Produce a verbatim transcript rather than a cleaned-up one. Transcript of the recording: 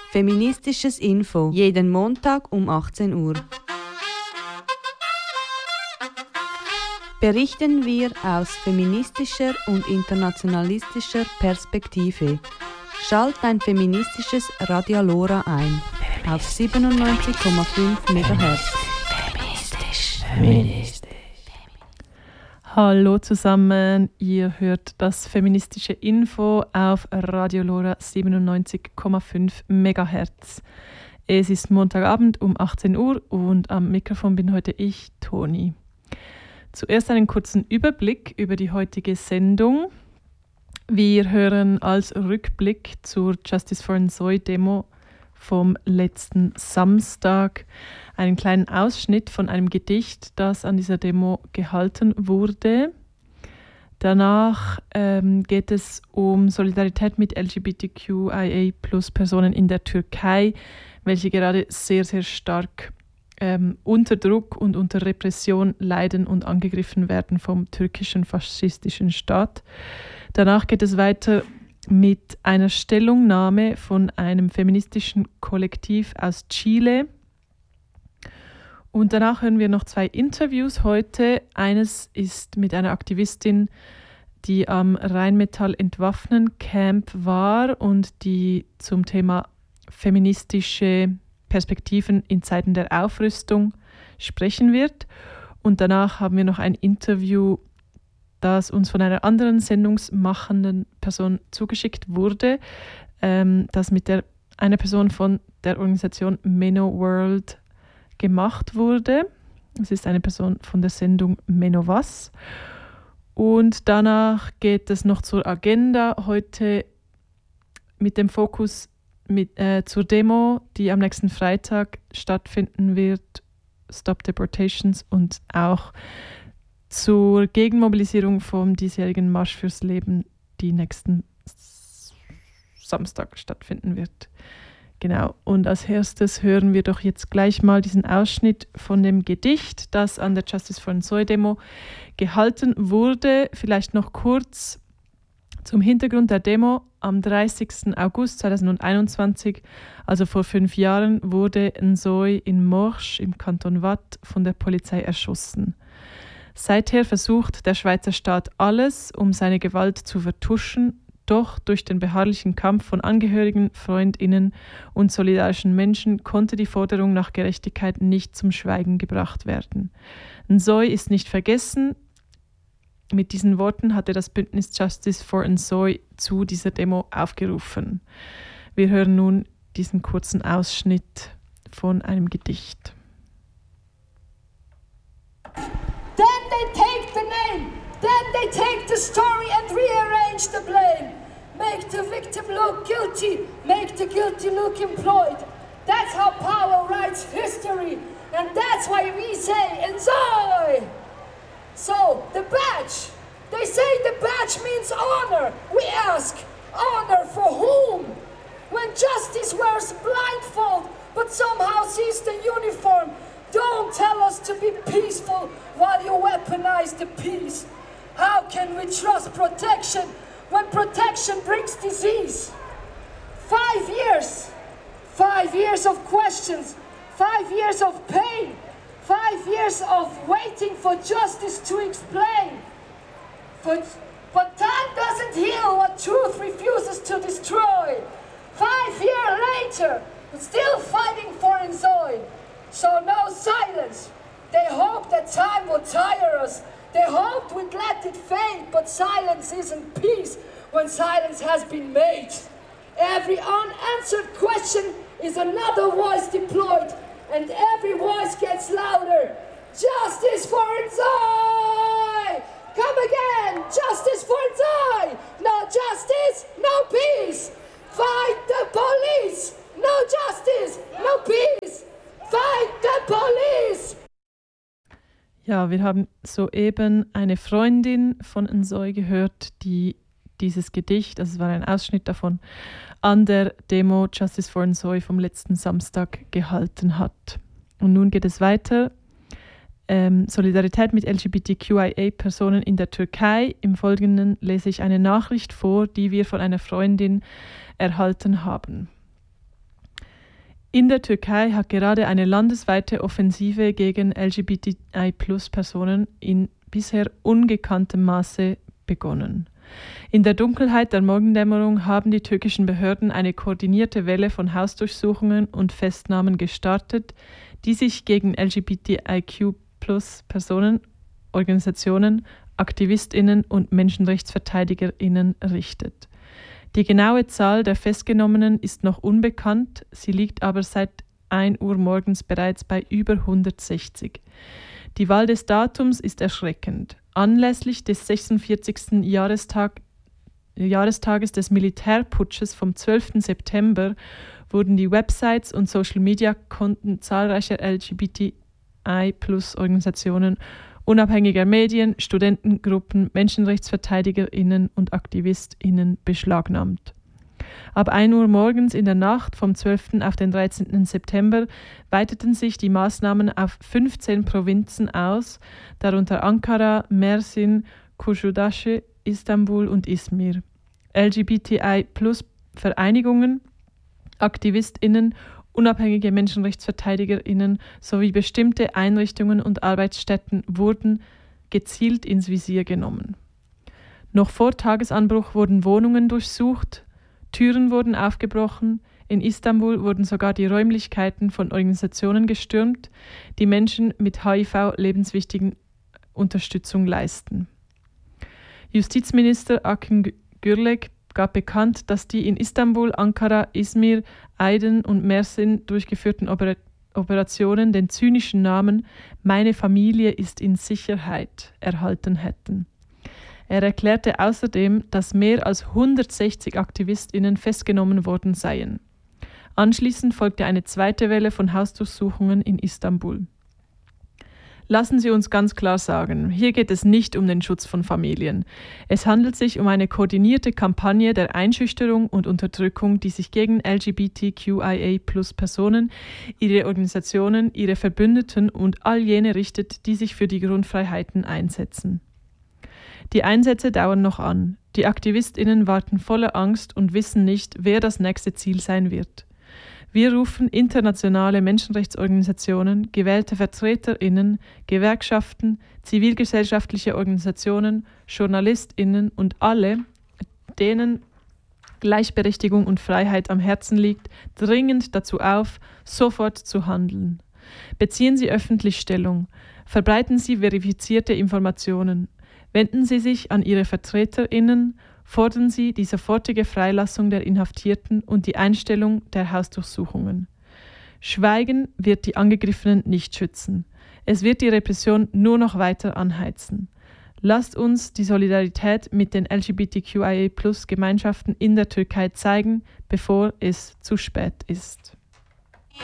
Feministisches Info, jeden Montag um achtzehn Uhr. Berichten wir aus feministischer und internationalistischer Perspektive. Schalt ein feministisches Radio Lora ein auf siebenundneunzig Komma fünf Megahertz. Feministisch, feministisch. Hallo zusammen, ihr hört das feministische Info auf Radio Lora siebenundneunzig Komma fünf Megahertz. Es ist Montagabend um achtzehn Uhr und am Mikrofon bin heute ich, Toni. Zuerst einen kurzen Überblick über die heutige Sendung. Wir hören als Rückblick zur Justice for Nsoy-Demo vom letzten Samstag einen kleinen Ausschnitt von einem Gedicht, das an dieser Demo gehalten wurde. Danach ähm, geht es um Solidarität mit L G B T Q I A plus Personen in der Türkei, welche gerade sehr, sehr stark ähm, unter Druck und unter Repression leiden und angegriffen werden vom türkischen faschistischen Staat. Danach geht es weiter mit einer Stellungnahme von einem feministischen Kollektiv aus Chile. Und danach hören wir noch zwei Interviews heute. Eines ist mit einer Aktivistin, die am Rheinmetall Entwaffnen Camp war und die zum Thema feministische Perspektiven in Zeiten der Aufrüstung sprechen wird. Und danach haben wir noch ein Interview, das uns von einer anderen sendungsmachenden Person zugeschickt wurde, ähm, das mit der, einer Person von der Organisation Menno World gemacht wurde. Es ist eine Person von der Sendung Menno Was. Und danach geht es noch zur Agenda, heute mit dem Fokus mit, äh, zur Demo, die am nächsten Freitag stattfinden wird, Stop Deportations, und auch zur Gegenmobilisierung vom diesjährigen Marsch fürs Leben, die nächsten Samstag stattfinden wird. Genau, und als erstes hören wir doch jetzt gleich mal diesen Ausschnitt von dem Gedicht, das an der Justice for Nsoy-Demo gehalten wurde. Vielleicht noch kurz zum Hintergrund der Demo. Am dreißigsten August zweitausendeinundzwanzig, also vor fünf Jahren, wurde Nsoy in Morges im Kanton Waadt von der Polizei erschossen. Seither versucht der Schweizer Staat alles, um seine Gewalt zu vertuschen, doch durch den beharrlichen Kampf von Angehörigen, FreundInnen und solidarischen Menschen konnte die Forderung nach Gerechtigkeit nicht zum Schweigen gebracht werden. Nsoy ist nicht vergessen. Mit diesen Worten hatte das Bündnis Justice for Nsoy zu dieser Demo aufgerufen. Wir hören nun diesen kurzen Ausschnitt von einem Gedicht. Then they take the name, then they take the story and rearrange the blame. Make the victim look guilty, make the guilty look employed. That's how power writes history, and that's why we say Nsoy. So, the badge, they say the badge means honor. We ask, honor for whom? When justice wears blindfold, but somehow sees the uniform. Don't tell us to be peaceful while you weaponize the peace. How can we trust protection when protection brings disease? Five years, five years of questions, five years of pain, five years of waiting for justice to explain. But, but time doesn't heal what truth refuses to destroy. Five years later, we're still fighting for Nsoy. So no silence. They hoped that time would tire us. They hoped we'd let it fade, but silence isn't peace when silence has been made. Every unanswered question is another voice deployed, and every voice gets louder. Justice for Nsoy! Come again! Justice for Nsoy! No justice, no peace! Fight the police! No justice, no peace! Fight the police! Ja, wir haben soeben eine Freundin von Nsoy gehört, die dieses Gedicht, also es war ein Ausschnitt davon, an der Demo Justice for Nsoy vom letzten Samstag gehalten hat. Und nun geht es weiter. Ähm, Solidarität mit L G B T Q I A-Personen in der Türkei. Im Folgenden lese ich eine Nachricht vor, die wir von einer Freundin erhalten haben. In der Türkei hat gerade eine landesweite Offensive gegen L G B T I Plus Personen in bisher ungekanntem Maße begonnen. In der Dunkelheit der Morgendämmerung haben die türkischen Behörden eine koordinierte Welle von Hausdurchsuchungen und Festnahmen gestartet, die sich gegen L G B T I Q Plus Personen, Organisationen, AktivistInnen und MenschenrechtsverteidigerInnen richtet. Die genaue Zahl der Festgenommenen ist noch unbekannt, sie liegt aber seit ein Uhr morgens bereits bei über hundertsechzig. Die Wahl des Datums ist erschreckend. Anlässlich des sechsundvierzigsten Jahrestag, Jahrestages des Militärputsches vom zwölften September wurden die Websites und Social-Media-Konten zahlreicher L G B T I Plus Organisationen, unabhängiger Medien, Studentengruppen, MenschenrechtsverteidigerInnen und AktivistInnen beschlagnahmt. Ab ein Uhr morgens in der Nacht vom zwölften auf den dreizehnten September weiteten sich die Maßnahmen auf fünfzehn Provinzen aus, darunter Ankara, Mersin, Kuşadası, Istanbul und Izmir. L G B T I Plus Vereinigungen, AktivistInnen, unabhängige MenschenrechtsverteidigerInnen sowie bestimmte Einrichtungen und Arbeitsstätten wurden gezielt ins Visier genommen. Noch vor Tagesanbruch wurden Wohnungen durchsucht, Türen wurden aufgebrochen, in Istanbul wurden sogar die Räumlichkeiten von Organisationen gestürmt, die Menschen mit H I V lebenswichtigen Unterstützung leisten. Justizminister Akın Gürlek gab bekannt, dass die in Istanbul, Ankara, Izmir, Aydın und Mersin durchgeführten Oper- Operationen den zynischen Namen »Meine Familie ist in Sicherheit« erhalten hätten. Er erklärte außerdem, dass mehr als hundertsechzig AktivistInnen festgenommen worden seien. Anschließend folgte eine zweite Welle von Hausdurchsuchungen in Istanbul. Lassen Sie uns ganz klar sagen, hier geht es nicht um den Schutz von Familien. Es handelt sich um eine koordinierte Kampagne der Einschüchterung und Unterdrückung, die sich gegen L G B T Q I A Plus Personen, ihre Organisationen, ihre Verbündeten und all jene richtet, die sich für die Grundfreiheiten einsetzen. Die Einsätze dauern noch an. Die AktivistInnen warten voller Angst und wissen nicht, wer das nächste Ziel sein wird. Wir rufen internationale Menschenrechtsorganisationen, gewählte VertreterInnen, Gewerkschaften, zivilgesellschaftliche Organisationen, JournalistInnen und alle, denen Gleichberechtigung und Freiheit am Herzen liegt, dringend dazu auf, sofort zu handeln. Beziehen Sie öffentlich Stellung. Verbreiten Sie verifizierte Informationen. Wenden Sie sich an Ihre VertreterInnen, fordern Sie die sofortige Freilassung der Inhaftierten und die Einstellung der Hausdurchsuchungen. Schweigen wird die Angegriffenen nicht schützen. Es wird die Repression nur noch weiter anheizen. Lasst uns die Solidarität mit den L G B T Q I A Plus Gemeinschaften in der Türkei zeigen, bevor es zu spät ist.